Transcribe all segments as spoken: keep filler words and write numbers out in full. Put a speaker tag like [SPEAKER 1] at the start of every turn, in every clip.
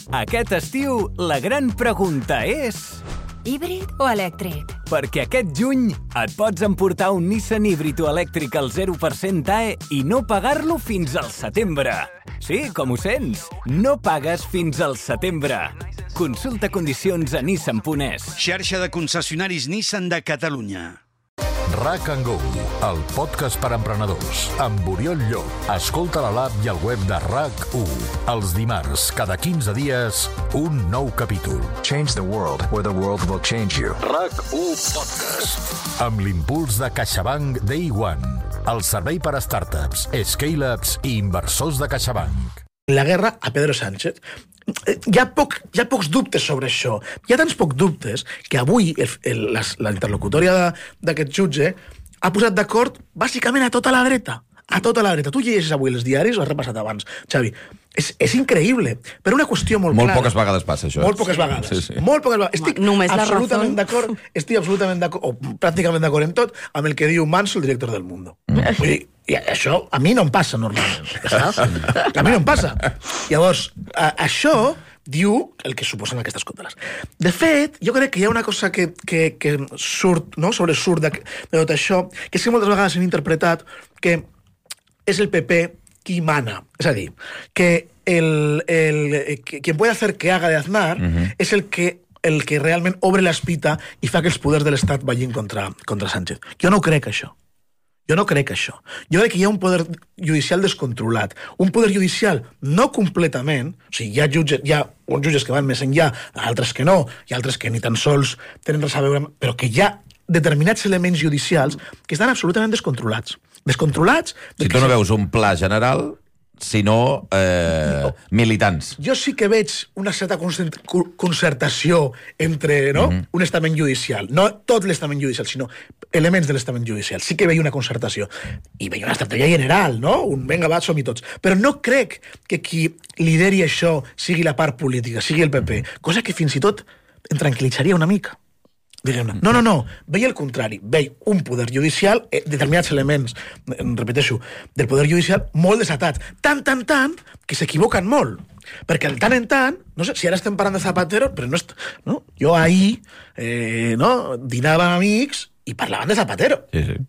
[SPEAKER 1] Aquest estiu, la gran pregunta és...
[SPEAKER 2] Híbrid o elèctric?
[SPEAKER 1] Perquè aquest juny et pots emportar un Nissan híbrid o elèctric al zero per cent A E i no pagar-lo fins al setembre. Sí, com ho sents, no pagues fins al setembre. Consulta condicions a nissan punt es.
[SPEAKER 3] Xarxa de concessionaris Nissan de Catalunya.
[SPEAKER 4] RAC and Go, el podcast per emprenedors, amb Oriol Llop. Escolta a l'app i al web de RAC u. Els dimarts, cada quinze dies, un nou capítol.
[SPEAKER 5] Change the world, where the world will change you.
[SPEAKER 4] RAC u Podcast. Amb l'impuls de CaixaBank Day One, el servei per a startups, scale-ups i inversors de CaixaBank.
[SPEAKER 6] La guerra a Pedro Sánchez. Hi ha, poc, hi ha pocs dubtes sobre això. Hi ha tants pocs dubtes que avui el, el, la, la interlocutòria d'aquest jutge ha posat d'acord bàsicament a tota la dreta. A tota la dreta. Tu llegeixes avui els diaris, ho has repassat abans, Xavi. És, és increïble, per una qüestió molt,
[SPEAKER 7] molt
[SPEAKER 6] clara.
[SPEAKER 7] Molt poques vegades passa, això.
[SPEAKER 6] Molt poques vegades.
[SPEAKER 7] Sí, sí.
[SPEAKER 6] Molt poques vegades. Estic
[SPEAKER 2] Només
[SPEAKER 6] absolutament d'acord, estic absolutament d'acord, o pràcticament d'acord en tot, amb el que diu Manso, el director del Mundo. Mm. Vull dir, i això a mi no em passa normalment. Saps? A mi no em passa. Llavors, a, això diu el que suposen aquestes còndoles. De fet, jo crec que hi ha una cosa que, que, que surt, no?, sobresurt de, de tot això, que és que moltes vegades hem interpretat que és el P P qui mana. És a dir, que el, el, que, quien puede hacer que haga de Aznar uh-huh. és el que, el que realment obre l'espita i fa que els poders de l'Estat vagin contra, contra Sánchez. Jo no crec això. Jo no crec això. Jo crec que hi ha un poder judicial descontrolat. Un poder judicial no completament, o sigui, hi ha, jutges, hi ha uns jutges que van més enllà, altres que no, hi ha altres que ni tan sols tenen res a veure, però que hi ha determinats elements judicials que estan absolutament descontrolats. Descontrolats...
[SPEAKER 7] Si tu no veus un pla general, sinó eh, no. militants.
[SPEAKER 6] Jo sí que veig una certa concertació entre no? Mm-hmm. un estament judicial. No tot l'estament judicial, sinó elements de l'estament judicial. Sí que veig una concertació. I veig una estratègia general, no? Un venga, va, som-hi tots. Però no crec que qui lideri això sigui la part política, sigui el P P. Cosa que fins i tot em tranquil·litzaria una mica. Diguem-ne. No, no, no. Veig el contrari. Veig un poder judicial, eh, determinats elements, repeteixo, del poder judicial molt desatats. Tant, tant, tant, que s'equivoquen molt. Perquè de tant en tant, no sé, si ara estem parlant de Zapatero, però no... Est... no? Jo ahir eh, no, dinava amb amics i parlaven de Zapatero.
[SPEAKER 7] Sí, sí.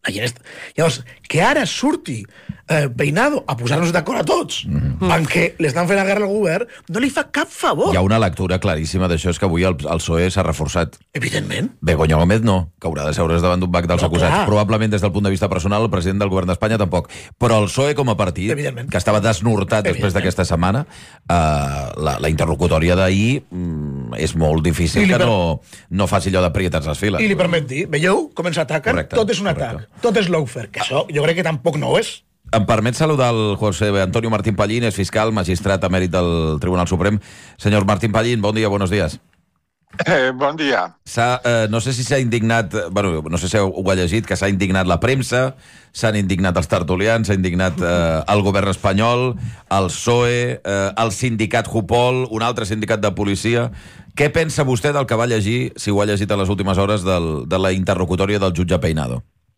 [SPEAKER 6] Llavors, que ara surti eh, Peinado a posar-nos d'acord a tots mm-hmm. en què l'estan fent la guerra al govern, no li fa cap favor.
[SPEAKER 7] Hi ha una lectura claríssima d'això, és que avui el, el P S O E s'ha reforçat.
[SPEAKER 6] Evidentment.
[SPEAKER 7] Begoña Gómez no, que haurà de seure's davant d'un banc dels no, acusats.
[SPEAKER 6] Clar.
[SPEAKER 7] Probablement des del punt de vista personal, el president del govern d'Espanya tampoc. Però el P S O E com a partit, que estava desnortat després d'aquesta setmana, eh, la, la interlocutòria d'ahir mm, és molt difícil que per... no, no faci allò d'aprietar les files.
[SPEAKER 6] I li permet dir, veieu com ens ataquen?
[SPEAKER 7] Correcte,
[SPEAKER 6] tot és un
[SPEAKER 7] correcte.
[SPEAKER 6] atac. Tot és lawfare, que això jo crec que tampoc no ho és.
[SPEAKER 7] Em permet saludar el José Antonio Martín Pallín, és fiscal, magistrat emèrit del Tribunal Suprem. Senyor Martín Pallín, bon dia, buenos días.
[SPEAKER 8] Eh, bon dia.
[SPEAKER 7] Eh, no sé si s'ha indignat, bueno, no sé si ho ha llegit, que s'ha indignat la premsa, s'han indignat els tertulians, s'ha indignat eh, el govern espanyol, el P S O E, eh, el sindicat Jupol, un altre sindicat de policia. Què pensa vostè del que va llegir, si ho ha llegit a les últimes hores, del, de la interlocutòria del jutge Peinado?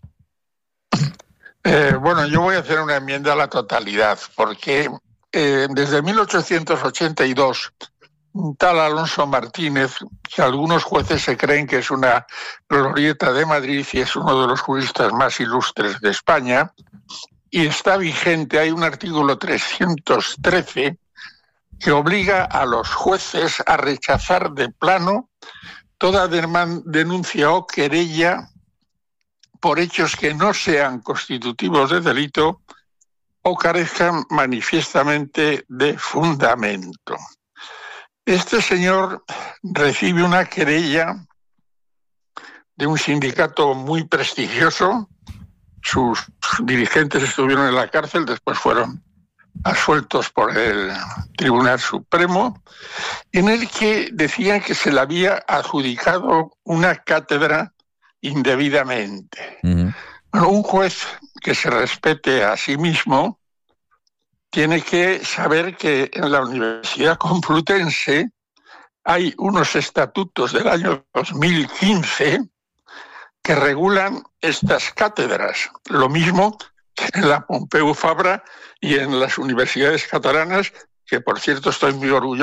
[SPEAKER 8] Eh, bueno, yo voy a hacer una enmienda a la totalidad, porque eh, desde mil ochocientos ochenta y dos, un tal Alonso Martínez, que algunos jueces se creen que es una glorieta de Madrid y es uno de los juristas más ilustres de España, y está vigente, hay un artículo trescientos trece que obliga a los jueces a rechazar de plano toda denuncia o querella por hechos que no sean constitutivos de delito o carezcan manifiestamente de fundamento. Este señor recibe una querella de un sindicato muy prestigioso. Sus dirigentes estuvieron en la cárcel, después fueron absueltos por el Tribunal Supremo, en el que decían que se le había adjudicado una cátedra indebidamente. Uh-huh. Bueno, un juez que se respete a sí mismo tiene que saber que en la Universidad Complutense hay unos estatutos del año dos mil quince que regulan estas cátedras. Lo mismo que en la Pompeu Fabra y en las universidades catalanas, que por cierto estoy muy orgulloso